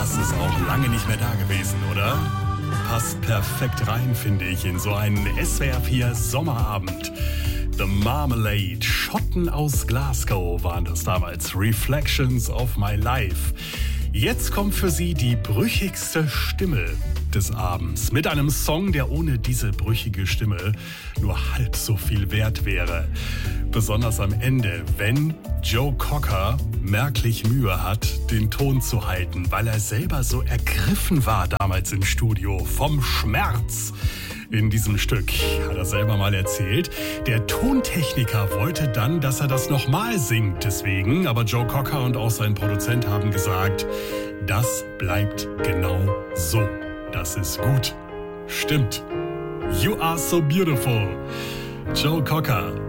Das ist auch lange nicht mehr da gewesen, oder? Passt perfekt rein, finde ich, in so einen SWR4 Sommerabend. The Marmalade, Schotten aus Glasgow waren das damals. Reflections of my life. Jetzt kommt für Sie die brüchigste Stimme des Abends. Mit einem Song, der ohne diese brüchige Stimme nur halb so viel wert wäre. Besonders am Ende, wenn Joe Cocker merklich Mühe hat, den Ton zu halten, weil er selber so ergriffen war damals im Studio vom Schmerz. In diesem Stück, hat er selber mal erzählt. Der Tontechniker wollte dann, dass er das nochmal singt. Deswegen, aber Joe Cocker und auch sein Produzent haben gesagt, das bleibt genau so. Das ist gut. Stimmt. You are so beautiful. Joe Cocker